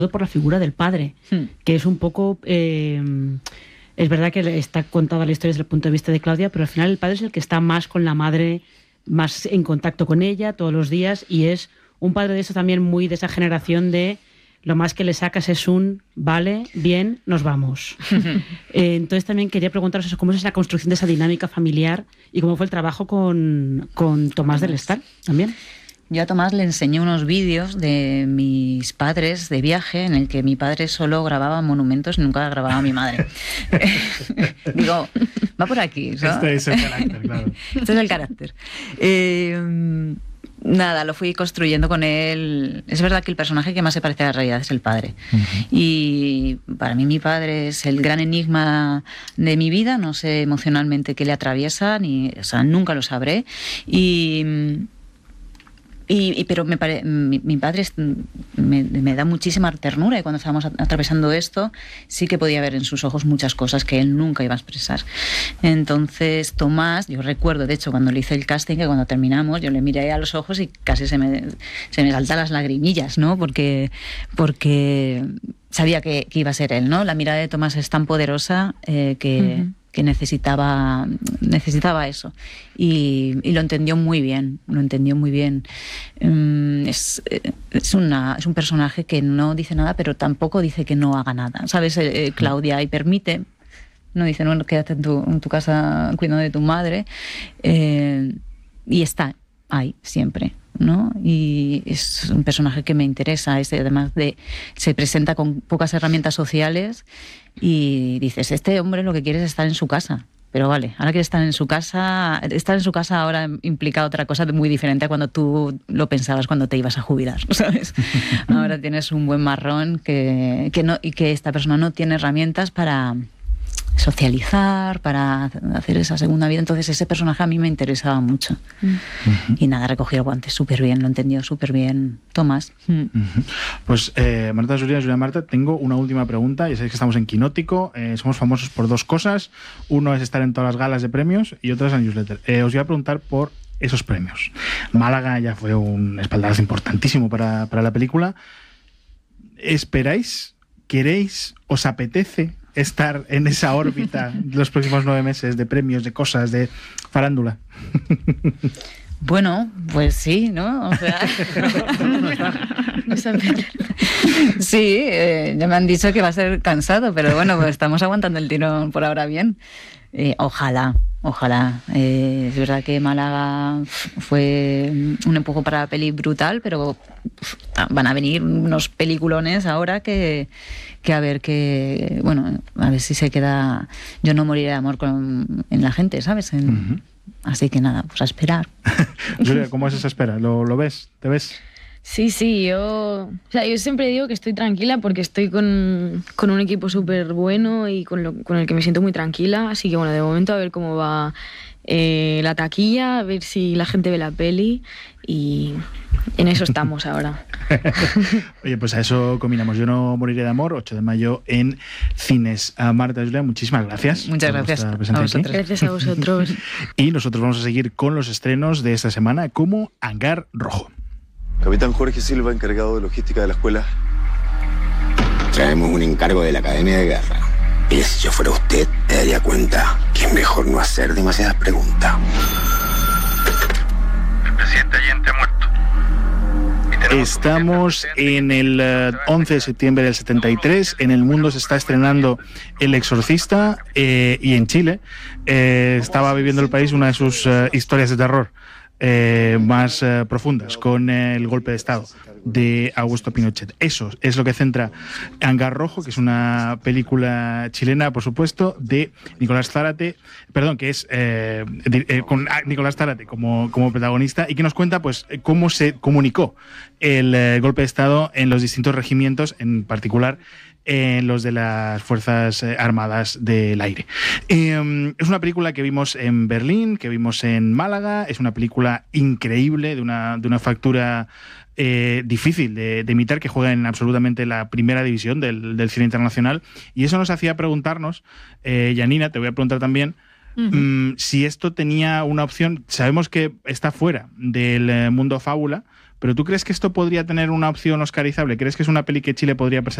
por la figura del padre, que es un poco... es verdad que está contada la historia desde el punto de vista de Claudia, pero al final el padre es el que está más con la madre, más en contacto con ella todos los días, y es un padre de eso también muy de esa generación de lo más que le sacas es un vale, bien, nos vamos. Entonces también quería preguntaros eso, cómo es la construcción de esa dinámica familiar y cómo fue el trabajo con Tomás del Estar también. Yo a Tomás le enseñé unos vídeos de mis padres de viaje en el que mi padre solo grababa monumentos y nunca grababa a mi madre. Digo, va por aquí, ¿no? Este es el carácter, claro. Este es el carácter. Nada, lo fui construyendo con él. Es verdad que el personaje que más se parece a la realidad es el padre. Y para mí mi padre es el gran enigma de mi vida. No sé emocionalmente qué le atraviesa, o sea, nunca lo sabré. Pero mi padre me da muchísima ternura, y cuando estábamos atravesando esto sí que podía ver en sus ojos muchas cosas que él nunca iba a expresar. Entonces Tomás, yo recuerdo de hecho cuando le hice el casting, que cuando terminamos yo le miré a los ojos y casi se me saltan las lagrimillas, ¿no? Porque sabía que iba a ser él, ¿no? La mirada de Tomás es tan poderosa que necesitaba eso, y lo entendió muy bien. Es un personaje que no dice nada, pero tampoco dice que no haga nada, ¿sabes? Claudia, y permite, no dice, no, quédate en tu casa cuidando de tu madre, y está ahí siempre, ¿no? Y es un personaje que me interesa, además se presenta con pocas herramientas sociales, y dices, este hombre lo que quiere es estar en su casa. Pero vale, ahora quiere estar en su casa. Estar en su casa ahora implica otra cosa muy diferente a cuando tú lo pensabas cuando te ibas a jubilar, ¿sabes? Ahora tienes un buen marrón y que esta persona no tiene herramientas para socializar, para hacer esa segunda vida. Entonces ese personaje a mí me interesaba mucho. Y nada, recogí el guante súper bien, lo entendió súper bien Tomás. Pues Marta, Julia, Marta, tengo una última pregunta. Ya sabéis que estamos en Quinótico, somos famosos por dos cosas. Uno es estar en todas las galas de premios y otra es la newsletter. Os voy a preguntar por esos premios. Málaga ya fue un espaldarazo importantísimo para la película. ¿Esperáis, queréis, os apetece estar en esa órbita los próximos 9 meses de premios, de cosas, de farándula? Bueno, pues sí, ¿no? O sea, sí, ya me han dicho que va a ser cansado, pero bueno, pues estamos aguantando el tirón por ahora bien. Ojalá. Es verdad que Málaga fue un empujón para la peli brutal, pero van a venir unos peliculones ahora que a ver si se queda. Yo no moriré de amor en la gente, ¿sabes? Así que nada, pues a esperar. Julia, ¿cómo es esa espera? ¿Lo ves? ¿Te ves? Sí, yo siempre digo que estoy tranquila porque estoy con un equipo súper bueno y con el que me siento muy tranquila, así que bueno, de momento a ver cómo va la taquilla, a ver si la gente ve la peli, y en eso estamos ahora. Oye, pues a eso combinamos. Yo no moriré de amor, 8 de mayo en cines. A Marta, Julia, muchísimas gracias. Muchas gracias a vosotros. Gracias a vosotros. Y nosotros vamos a seguir con los estrenos de esta semana, como Hangar Rojo. Capitán Jorge Silva, encargado de logística de la escuela. Traemos un encargo de la Academia de Guerra. Y si yo fuera usted, me daría cuenta que es mejor no hacer demasiadas preguntas. El presidente Allende ha muerto. Estamos en el 11 de septiembre del 73. En el mundo se está estrenando El Exorcista, y en Chile estaba viviendo el país una de sus historias de terror más profundas, con el golpe de Estado de Augusto Pinochet. Eso es lo que centra Hangar Rojo, que es una película chilena, por supuesto, de Nicolás Zárate, que es con Nicolás Zárate como protagonista, y que nos cuenta pues cómo se comunicó el golpe de Estado en los distintos regimientos, en particular en los de las Fuerzas Armadas del Aire. Es una película que vimos en Berlín, que vimos en Málaga. Es una película increíble, de una factura difícil de imitar, que juega en absolutamente la primera división del cine internacional, y eso nos hacía preguntarnos, Janina, te voy a preguntar también, si esto tenía una opción. Sabemos que está fuera del mundo fábula, pero ¿tú crees que esto podría tener una opción oscarizable? ¿Crees que es una peli que Chile podría presentar